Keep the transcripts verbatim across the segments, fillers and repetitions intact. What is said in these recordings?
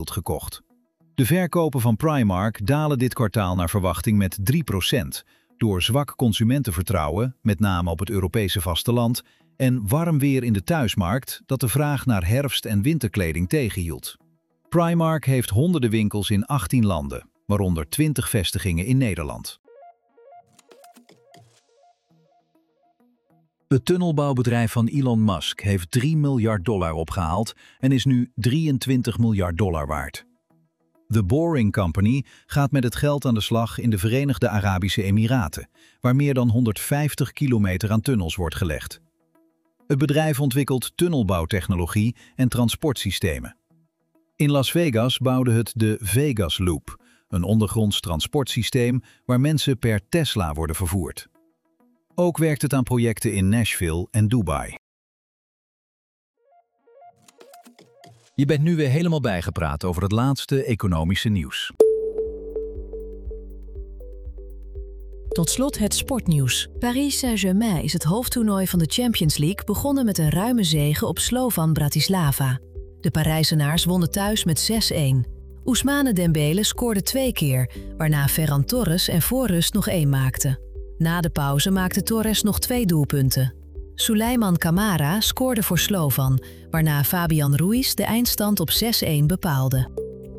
wereld gekocht. De verkopen van Primark dalen dit kwartaal naar verwachting met drie procent... door zwak consumentenvertrouwen, met name op het Europese vasteland, en warm weer in de thuismarkt dat de vraag naar herfst- en winterkleding tegenhield. Primark heeft honderden winkels in achttien landen, waaronder twintig vestigingen in Nederland. Het tunnelbouwbedrijf van Elon Musk heeft drie miljard dollar opgehaald en is nu drieëntwintig miljard dollar waard. The Boring Company gaat met het geld aan de slag in de Verenigde Arabische Emiraten, waar meer dan honderdvijftig kilometer aan tunnels wordt gelegd. Het bedrijf ontwikkelt tunnelbouwtechnologie en transportsystemen. In Las Vegas bouwde het de Vegas Loop, een ondergronds transportsysteem waar mensen per Tesla worden vervoerd. Ook werkt het aan projecten in Nashville en Dubai. Je bent nu weer helemaal bijgepraat over het laatste economische nieuws. Tot slot het sportnieuws. Paris Saint-Germain is het hoofdtoernooi van de Champions League begonnen met een ruime zege op Slovan Bratislava. De Parijzenaars wonnen thuis met zes-een. Ousmane Dembele scoorde twee keer, waarna Ferran Torres en voor rust nog één maakte. Na de pauze maakte Torres nog twee doelpunten. Souleymane Camara scoorde voor Slovan, waarna Fabian Ruiz de eindstand op zes-een bepaalde.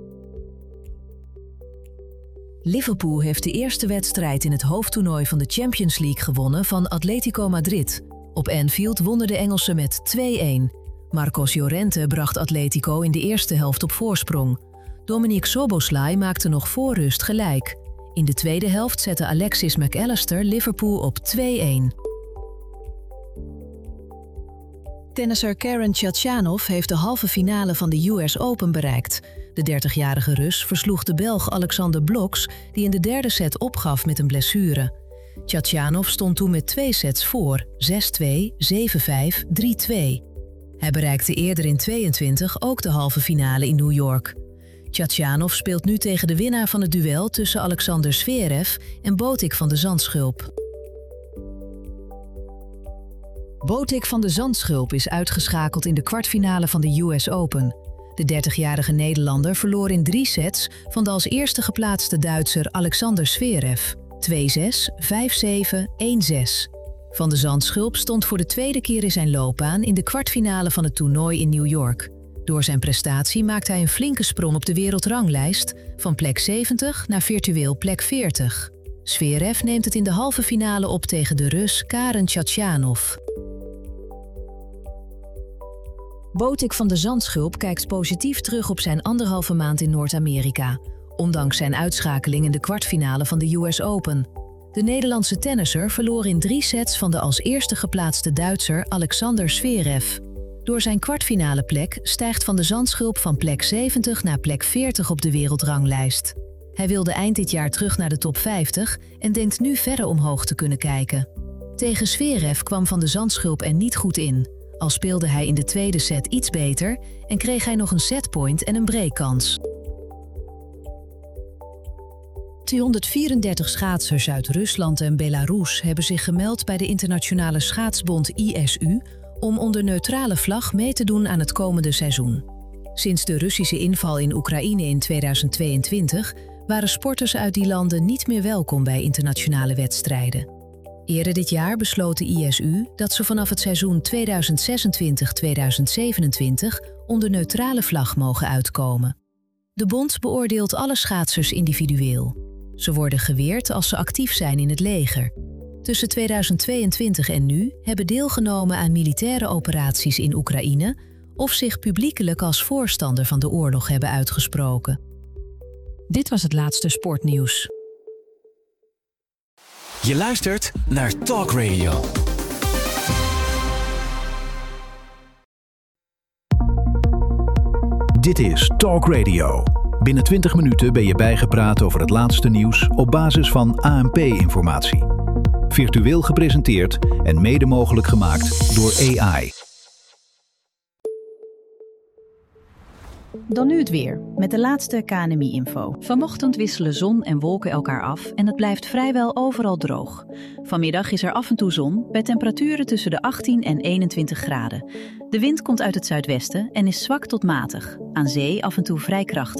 Liverpool heeft de eerste wedstrijd in het hoofdtoernooi van de Champions League gewonnen van Atletico Madrid. Op Anfield wonnen de Engelsen met twee-een. Marcos Llorente bracht Atletico in de eerste helft op voorsprong. Dominic Szoboszlai maakte nog voor rust gelijk. In de tweede helft zette Alexis McAllister Liverpool op twee-een. Tennisser Karen Khachanov heeft de halve finale van de U S Open bereikt. De dertigjarige Rus versloeg de Belg Alexander Bloks, die in de derde set opgaf met een blessure. Khachanov stond toen met twee sets voor, zes-twee, zeven-vijf, drie-twee. Hij bereikte eerder in tweeëntwintig ook de halve finale in New York. Khachanov speelt nu tegen de winnaar van het duel tussen Alexander Zverev en Botic van de Zandschulp. Botic van de Zandschulp is uitgeschakeld in de kwartfinale van de U S Open. De dertigjarige Nederlander verloor in drie sets van de als eerste geplaatste Duitser Alexander Zverev. twee-zes, vijf-zeven, één-zes. Van de Zandschulp stond voor de tweede keer in zijn loopbaan in de kwartfinale van het toernooi in New York. Door zijn prestatie maakte hij een flinke sprong op de wereldranglijst, van plek zeventig naar virtueel plek veertig. Zverev neemt het in de halve finale op tegen de Rus Karen Khachanov. Botic van de Zandschulp kijkt positief terug op zijn anderhalve maand in Noord-Amerika, ondanks zijn uitschakeling in de kwartfinale van de U S Open. De Nederlandse tennisser verloor in drie sets van de als eerste geplaatste Duitser Alexander Zverev. Door zijn kwartfinale plek stijgt Van de Zandschulp van plek zeventig naar plek veertig op de wereldranglijst. Hij wilde eind dit jaar terug naar de top vijftig en denkt nu verder omhoog te kunnen kijken. Tegen Zverev kwam Van de Zandschulp er niet goed in, al speelde hij in de tweede set iets beter en kreeg hij nog een setpoint en een breakkans. tweehonderdvierendertig schaatsers uit Rusland en Belarus hebben zich gemeld bij de internationale schaatsbond I S U om onder neutrale vlag mee te doen aan het komende seizoen. Sinds de Russische inval in Oekraïne in tweeduizend tweeëntwintig waren sporters uit die landen niet meer welkom bij internationale wedstrijden. Eerder dit jaar besloot de I S U dat ze vanaf het seizoen tweeduizend zesentwintig tweeduizend zevenentwintig onder neutrale vlag mogen uitkomen. De bond beoordeelt alle schaatsers individueel. Ze worden geweerd als ze actief zijn in het leger. Tussen tweeduizend tweeëntwintig en nu hebben deelgenomen aan militaire operaties in Oekraïne of zich publiekelijk als voorstander van de oorlog hebben uitgesproken. Dit was het laatste sportnieuws. Je luistert naar Talk Radio. Dit is Talk Radio. Binnen twintig minuten ben je bijgepraat over het laatste nieuws op basis van A N P-informatie. Virtueel gepresenteerd en mede mogelijk gemaakt door A I. Dan nu het weer, met de laatste K N M I-info. Vanochtend wisselen zon en wolken elkaar af en het blijft vrijwel overal droog. Vanmiddag is er af en toe zon, bij temperaturen tussen de achttien en eenentwintig graden. De wind komt uit het zuidwesten en is zwak tot matig. Aan zee af en toe vrij krachtig.